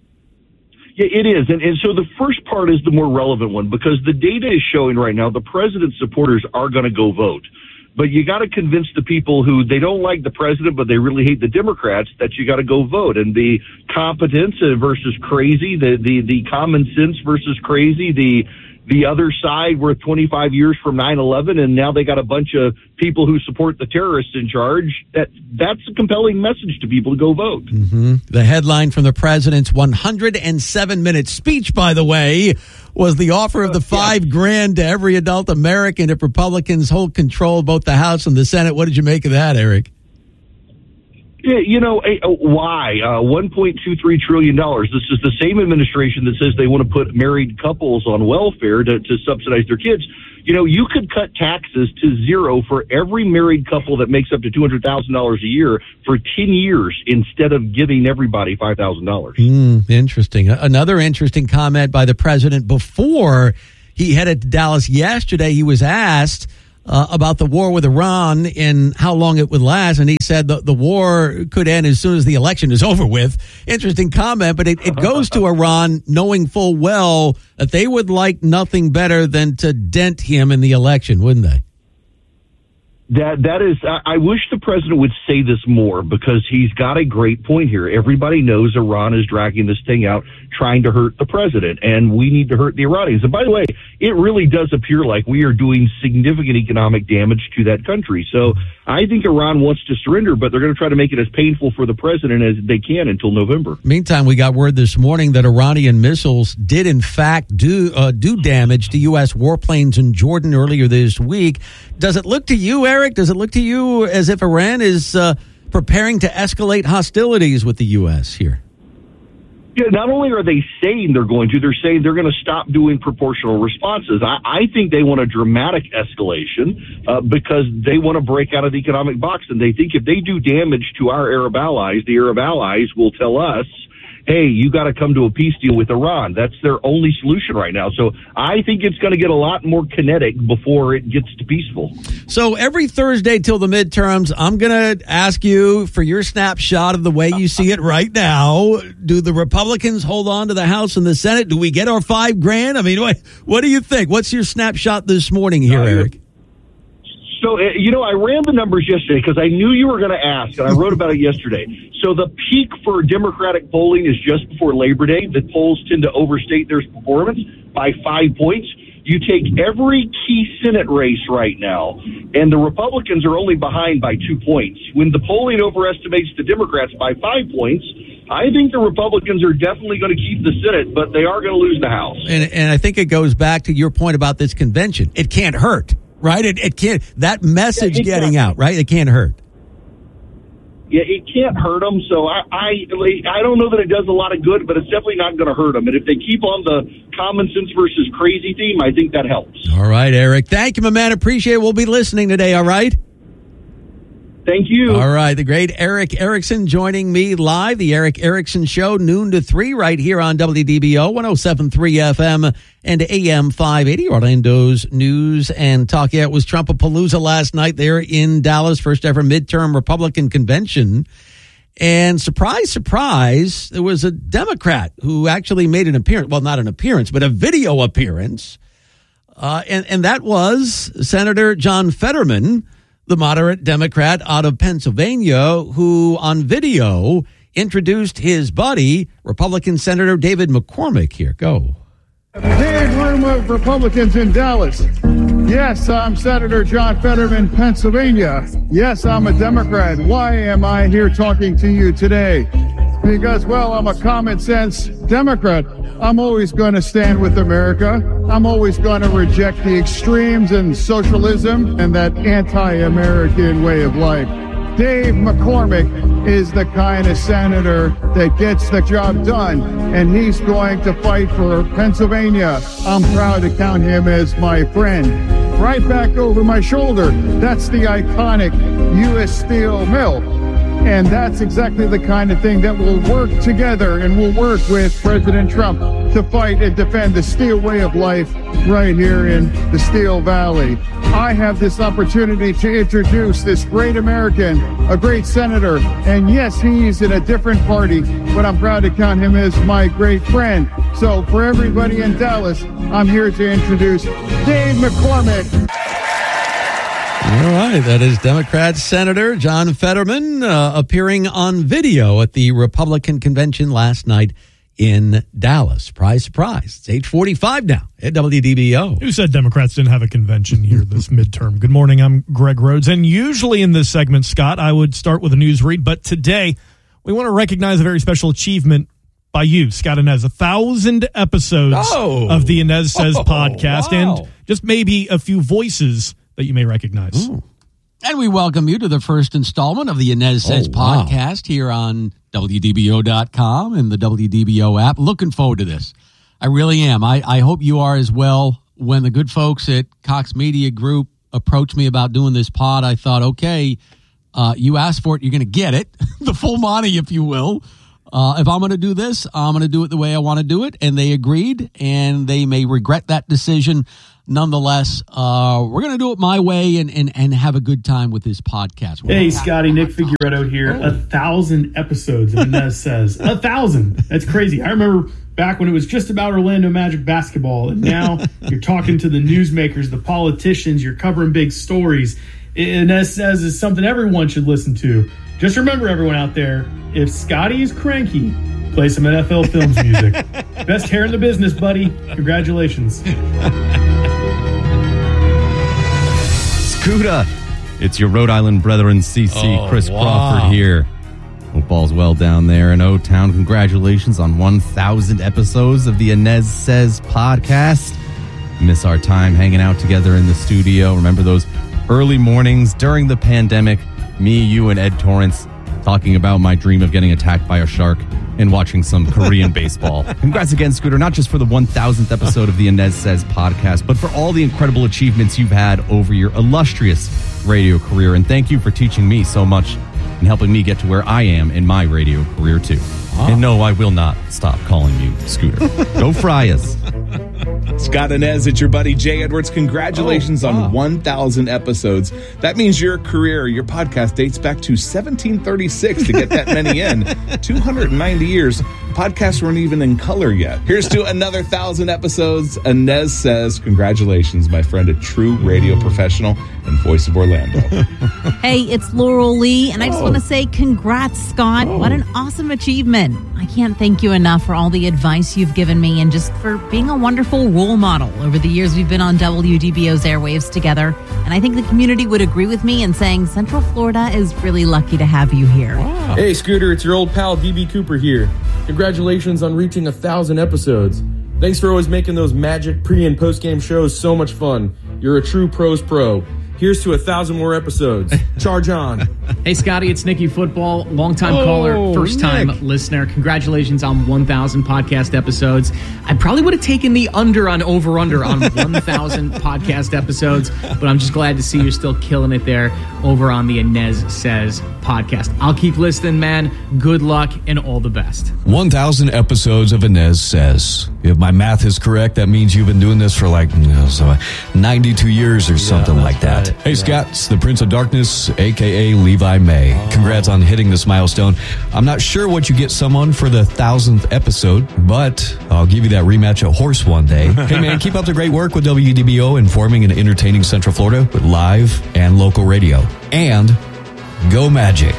Yeah, it is. And, and so the first part is the more relevant one, because the data is showing right now the president's supporters are going to go vote. But you got to convince the people who they don't like the president, but they really hate the Democrats, that you got to go vote. And the competence versus crazy, the, the, the common sense versus crazy, the The other side were twenty-five years from nine eleven, and now they got a bunch of people who support the terrorists in charge. That That's a compelling message to people to go vote. Mm-hmm. The headline from the president's one hundred seven minute speech, by the way, was the offer of the five yeah. grand to every adult American if Republicans hold control of both the House and the Senate. What did you make of that, Eric? Yeah, you know, eh, why? Uh, one point two three trillion dollars. This is the same administration that says they want to put married couples on welfare to, to subsidize their kids. You know, you could cut taxes to zero for every married couple that makes up to two hundred thousand dollars a year for ten years instead of giving everybody five thousand dollars. Mm, interesting. Another interesting comment by the president before he headed to Dallas yesterday. He was asked Uh, about the war with Iran and how long it would last. And he said the, the war could end as soon as the election is over with. Interesting comment, but it, it goes to Iran knowing full well that they would like nothing better than to dent him in the election, wouldn't they? That that is, I, I wish the president would say this more because he's got a great point here. Everybody knows Iran is dragging this thing out, trying to hurt the president, and we need to hurt the Iranians. And by the way, it really does appear like we are doing significant economic damage to that country. So I think Iran wants to surrender, but they're going to try to make it as painful for the president as they can until November. Meantime, we got word this morning that Iranian missiles did in fact do uh, do damage to U S warplanes in Jordan earlier this week. Does it look to you, Eric? Does it look to you as if Iran is uh, preparing to escalate hostilities with the U S here? Yeah, not only are they saying they're going to, they're saying they're going to stop doing proportional responses. I, I think they want a dramatic escalation uh, because they want to break out of the economic box. And they think if they do damage to our Arab allies, the Arab allies will tell us, hey, you got to come to a peace deal with Iran. That's their only solution right now. So I think it's going to get a lot more kinetic before it gets to peaceful. So every Thursday till the midterms, I'm going to ask you for your snapshot of the way you see it right now. Do the Republicans hold on to the House and the Senate? Do we get our five grand? I mean, what, what do you think? What's your snapshot this morning here, uh, Eric? So, uh, you know, I ran the numbers yesterday because I knew you were going to ask, and I wrote about it yesterday. So the peak for Democratic polling is just before Labor Day. The polls tend to overstate their performance by five points. You take every key Senate race right now, and the Republicans are only behind by two points. When the polling overestimates the Democrats by five points, I think the Republicans are definitely going to keep the Senate, but they are going to lose the House. And, and I think it goes back to your point about this convention. It can't hurt. Right? It, it can't, that message yeah, getting out, right? It can't hurt. Yeah, it can't hurt them. So I, I, I don't know that it does a lot of good, but it's definitely not going to hurt them. And if they keep on the common sense versus crazy theme, I think that helps. All right, Eric. Thank you, my man. Appreciate it. We'll be listening today. All right. Thank you. All right. The great Eric Erickson joining me live. The Eric Erickson Show, noon to three, right here on W D B O, one oh seven point three F M and A M five eighty, Orlando's news and talk. Yeah, it was Trumpapalooza last night there in Dallas, first ever midterm Republican convention. And surprise, surprise, there was a Democrat who actually made an appearance. Well, not an appearance, but a video appearance. Uh, and, and that was Senator John Fetterman, the moderate Democrat out of Pennsylvania, who on video introduced his buddy, Republican Senator David McCormick. Here, go. Big room of Republicans in Dallas. Yes, I'm Senator John Fetterman, Pennsylvania. Yes, I'm a Democrat. Why am I here talking to you today? Because, well, I'm a common sense Democrat. I'm always going to stand with America. I'm always going to reject the extremes and socialism and that anti-American way of life. Dave McCormick is the kind of senator that gets the job done, and he's going to fight for Pennsylvania. I'm proud to count him as my friend. Right back over my shoulder, that's the iconic U S Steel mill. And that's exactly the kind of thing that will work together and will work with President Trump to fight and defend the steel way of life right here in the Steel Valley. I have this opportunity to introduce this great American, a great senator, and yes, he's in a different party, but I'm proud to count him as my great friend. So for everybody in Dallas, I'm here to introduce Dave McCormick. All right, that is Democrat Senator John Fetterman uh, appearing on video at the Republican convention last night in Dallas. Surprise, surprise. It's eight forty-five now at W D B O. Who said Democrats didn't have a convention here this midterm? Good morning, I'm Greg Rhodes. And usually in this segment, Scott, I would start with a news read, but today we want to recognize a very special achievement by you, Scott Inez. A thousand episodes oh. of the Inez Says oh, podcast, wow. and just maybe a few voices that you may recognize. Ooh. And we welcome you to the first installment of the Inez Says Oh, wow. podcast here on W D B O dot com and the W D B O app. Looking forward to this. I really am. I, I hope you are as well. When the good folks at Cox Media Group approached me about doing this pod, I thought, okay, uh, you asked for it, you're going to get it. The full Monty, if you will. Uh, if I'm going to do this, I'm going to do it the way I want to do it. And they agreed, and they may regret that decision. Nonetheless, uh, we're going to do it my way and, and, and have a good time with this podcast. Hey, Scotty, Nick Figueredo here. A thousand episodes of Inez Says. A thousand. That's crazy. I remember back when it was just about Orlando Magic basketball, and now you're talking to the newsmakers, the politicians, you're covering big stories. Inez Says is something everyone should listen to. Just remember, everyone out there, if Scotty is cranky, play some N F L Films music. Best hair in the business, buddy. Congratulations. Scooter, it's your Rhode Island brethren, C C, Oh, Chris wow. Crawford here. Hope all's well down there in O-Town. Congratulations on one thousand episodes of the Inez Says podcast. Miss our time hanging out together in the studio. Remember those early mornings during the pandemic, me, you, and Ed Torrance talking about my dream of getting attacked by a shark and watching some Korean baseball. Congrats again, Scooter, not just for the one thousandth episode of the Inez Says podcast, but for all the incredible achievements you've had over your illustrious radio career. And thank you for teaching me so much and helping me get to where I am in my radio career, too. And no, I will not stop calling you Scooter. Go Friars. Scott Inez, it's your buddy Jay Edwards. Congratulations Oh, wow. on one thousand episodes. That means your career, your podcast dates back to seventeen thirty-six to get that many in. two hundred ninety years. Podcasts weren't even in color yet. Here's to another thousand episodes. Inez Says, congratulations, my friend, a true radio professional and voice of Orlando. Hey, it's Laurel Lee, and I just Oh. want to say congrats, Scott. What an awesome achievement. I can't thank you enough for all the advice you've given me and just for being a wonderful role model over the years we've been on W D B O's airwaves together. And I think the community would agree with me in saying Central Florida is really lucky to have you here. Hey, Scooter, it's your old pal D B Cooper here. Congratulations on reaching a thousand episodes. Thanks for always making those magic pre- and post-game shows so much fun. You're a true pros pro. Here's to a thousand more episodes. Charge on. Hey, Scotty, it's Nicky Football, longtime Oh, caller, first-time Nick. listener. Congratulations on one thousand podcast episodes. I probably would have taken the under on over-under on one thousand podcast episodes, but I'm just glad to see you're still killing it there over on the Inez Says podcast. I'll keep listening, man. Good luck and all the best. one thousand episodes of Inez Says. If my math is correct, that means you've been doing this for like you know, so ninety-two years or something like that. Hey, Scott, it's the Prince of Darkness, a k a. Levi May. Congrats on hitting this milestone. I'm not sure what you get someone for the thousandth episode, but I'll give you that rematch at Horse one day. Hey, man, keep up the great work with W D B O, informing and entertaining Central Florida with live and local radio. And go Magic.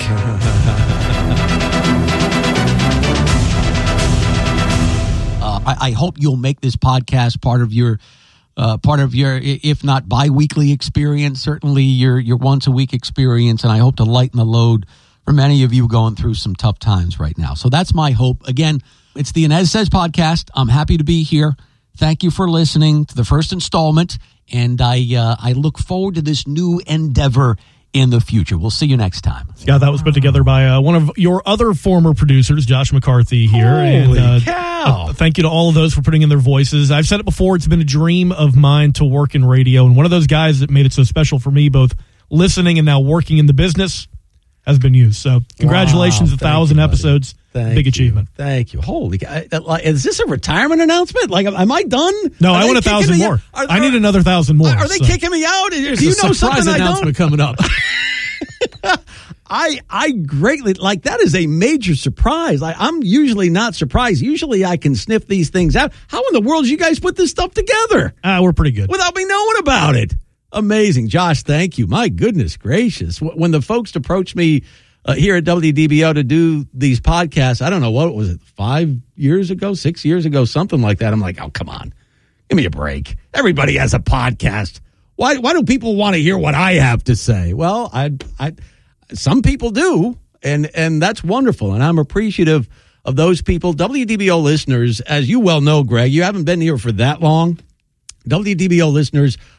Uh, I, I hope you'll make this podcast part of your, uh, part of your, i- if not bi-weekly experience, certainly your your once a week experience. And I hope to lighten the load for many of you going through some tough times right now. So that's my hope. Again, it's the Inez Says podcast. I'm happy to be here. Thank you for listening to the first installment, and I uh, I look forward to this new endeavor in the future. We'll see you next time. Scott, that was put together by uh, one of your other former producers, Josh McCarthy here. Holy and, uh, cow. uh, thank you to all of those for putting in their voices. I've said it before, it's been a dream of mine to work in radio, and one of those guys that made it so special for me, both listening and now working in the business, has been you. So congratulations, Wow, a thousand thank you, buddy. episodes. Thank Big you. achievement. Thank you. Holy cow. Is this a retirement announcement? Like, am I done? No, Are I they want a kicking thousand me more. out? Are- I need another thousand more. Are they so. kicking me out? Do There's you a know surprise something I announcement don't? coming up. I I greatly like that is a major surprise. I, I'm usually not surprised. Usually I can sniff these things out. How in the world did you guys put this stuff together? Ah, we're pretty good. Without me knowing about it. Amazing. Josh, thank you. My goodness gracious. Wh- When the folks approached me uh, here at W D B O to do these podcasts, I don't know, what was it, five years ago, six years ago, something like that. I'm like, oh, come on. Give me a break. Everybody has a podcast. Why why do people want to hear what I have to say? Well, I I some people do, and and that's wonderful, and I'm appreciative of those people. W D B O listeners, as you well know, Greg, you haven't been here for that long. W D B O listeners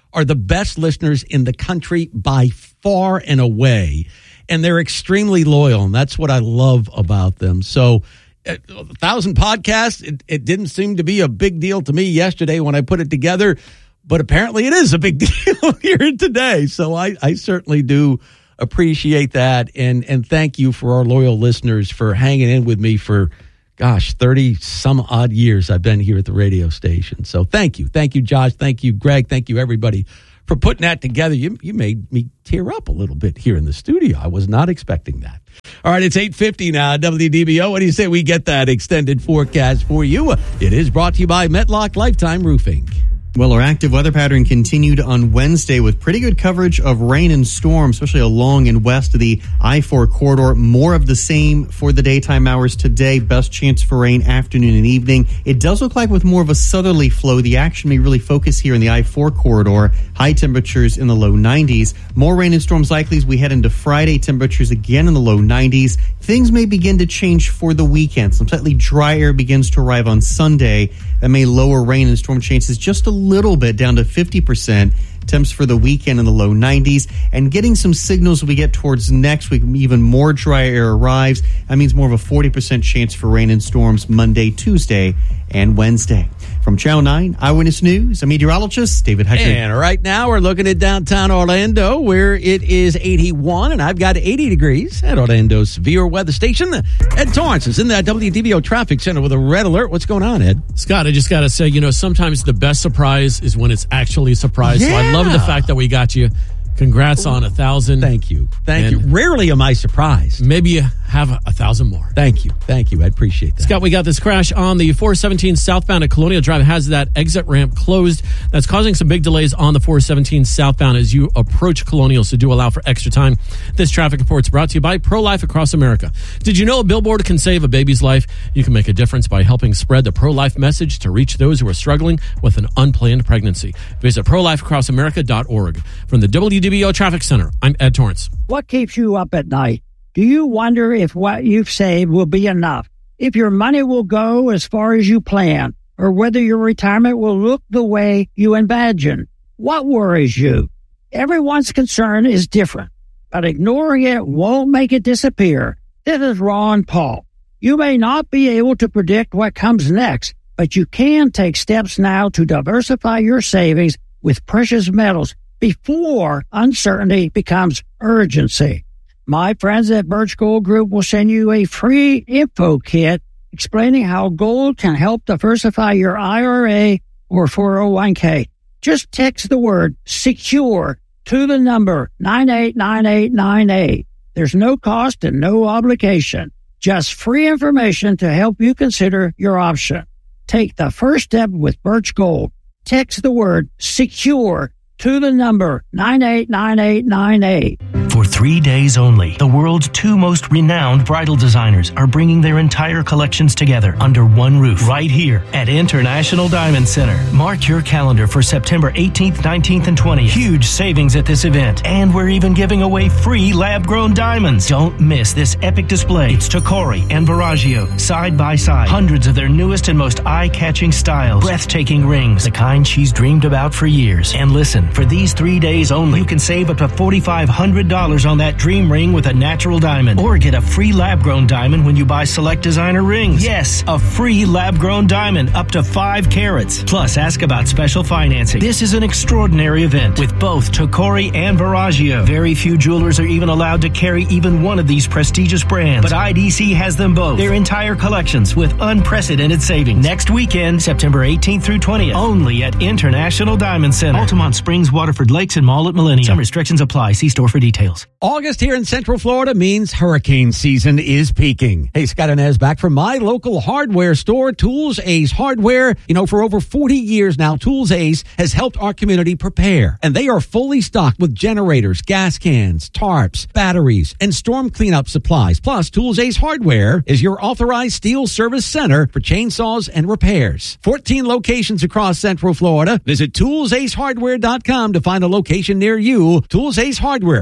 are the best listeners in the country by far and away. And they're extremely loyal, and that's what I love about them. So a thousand podcasts, it, it didn't seem to be a big deal to me yesterday when I put it together, but apparently it is a big deal here today. So I, I certainly do appreciate that, and, and thank you for our loyal listeners for hanging in with me for, gosh, thirty some odd years I've been here at the radio station. So thank you. Thank you, Josh. Thank you, Greg. Thank you, everybody, for putting that together. You, you made me tear up a little bit here in the studio. I was not expecting that. All right, it's eight fifty now, W D B O. What do you say we get that extended forecast for you? It is brought to you by Metlock Lifetime Roofing. Well, our active weather pattern continued on Wednesday with pretty good coverage of rain and storm, especially along and west of the I four corridor. More of the same for the daytime hours today. Best chance for rain afternoon and evening. It does look like with more of a southerly flow, the action may really focus here in the I four corridor. High temperatures in the low nineties. More rain and storms likely as we head into Friday. Temperatures again in the low nineties. Things may begin to change for the weekend. Some slightly dry air begins to arrive on Sunday. That may lower rain and storm chances just a little bit, down to fifty percent. Temps for the weekend in the low nineties. And getting some signals we get towards next week, even more dry air arrives. That means more of a forty percent chance for rain and storms Monday, Tuesday, and Wednesday. From Channel nine Eyewitness News, I'm meteorologist David Hecker. And right now we're looking at downtown Orlando, where it is eighty-one, and I've got eighty degrees at Orlando's severe weather station. Ed Torrance is in that W D B O traffic center with a red alert. What's going on, Ed? Scott, I just got to say, you know, sometimes the best surprise is when it's actually a surprise. Yeah. So I love the fact that we got you. Congrats on a thousand. Thank you. Thank you. Rarely am I surprised. Maybe you have a, a thousand more. Thank you. Thank you. I appreciate that. Scott, we got this crash on the four seventeen southbound at Colonial Drive. It has that exit ramp closed. That's causing some big delays on the four seventeen southbound as you approach Colonial, so do allow for extra time. This traffic report is brought to you by Pro-Life Across America. Did you know a billboard can save a baby's life? You can make a difference by helping spread the pro-life message to reach those who are struggling with an unplanned pregnancy. Visit pro life across america dot org. From the W D B O Traffic Center, I'm Ed Torrance. What keeps you up at night? Do you wonder if what you've saved will be enough? If your money will go as far as you plan? Or whether your retirement will look the way you imagine? What worries you? Everyone's concern is different, but ignoring it won't make it disappear. This is Ron Paul. You may not be able to predict what comes next, but you can take steps now to diversify your savings with precious metals before uncertainty becomes urgency. My friends at Birch Gold Group will send you a free info kit explaining how gold can help diversify your I R A or four oh one k. Just text the word SECURE to the number nine eight nine eight nine eight. There's no cost and no obligation. Just free information to help you consider your option. Take the first step with Birch Gold. Text the word SECURE to the number nine eight nine eight nine eight. For three days only, the world's two most renowned bridal designers are bringing their entire collections together under one roof right here at International Diamond Center. Mark your calendar for September eighteenth, nineteenth, and twentieth. Huge savings at this event, and we're even giving away free lab-grown diamonds. Don't miss this epic display. It's Tocori and Verragio, side by side. Hundreds of their newest and most eye-catching styles. Breathtaking rings, the kind she's dreamed about for years. And listen, for these three days only, you can save up to four thousand five hundred dollars on that dream ring with a natural diamond. Or get a free lab-grown diamond when you buy select designer rings. Yes, a free lab-grown diamond up to five carats. Plus, ask about special financing. This is an extraordinary event with both Tocori and Verragio. Very few jewelers are even allowed to carry even one of these prestigious brands. But I D C has them both. Their entire collections with unprecedented savings. Next weekend, September eighteenth through twentieth. Only at International Diamond Center. Altamont Springs, Waterford Lakes, and Mall at Millennium. Some restrictions apply. See store for details. August here in Central Florida means hurricane season is peaking. Hey, Scott Inez back from my local hardware store, Tools Ace Hardware. You know, for over forty years now, Tools Ace has helped our community prepare. And they are fully stocked with generators, gas cans, tarps, batteries, and storm cleanup supplies. Plus, Tools Ace Hardware is your authorized steel service center for chainsaws and repairs. fourteen locations across Central Florida. Visit tools ace hardware dot com to find a location near you. Tools Ace Hardware, your local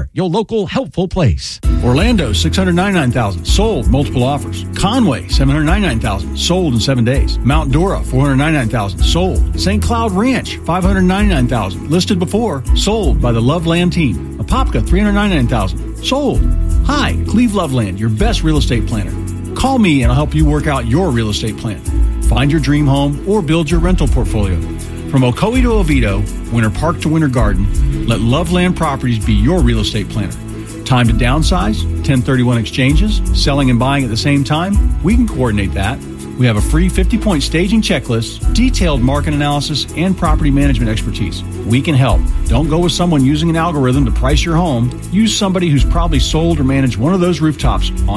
local, helpful place. Orlando, six hundred ninety-nine thousand dollars, sold, multiple offers. Conway, seven hundred ninety-nine thousand dollars, sold in seven days. Mount Dora, four hundred ninety-nine thousand dollars, sold. Saint Cloud Ranch, five hundred ninety-nine thousand dollars, listed before, sold by the Loveland team. Apopka, three hundred ninety-nine thousand dollars, sold. Hi, Cleve Loveland, your best real estate planner. Call me and I'll help you work out your real estate plan. Find your dream home or build your rental portfolio. From Ocoee to Oviedo, Winter Park to Winter Garden, let Loveland Properties be your real estate planner. Time to downsize, ten thirty-one exchanges, selling and buying at the same time? We can coordinate that. We have a free fifty-point staging checklist, detailed market analysis, and property management expertise. We can help. Don't go with someone using an algorithm to price your home. Use somebody who's probably sold or managed one of those rooftops on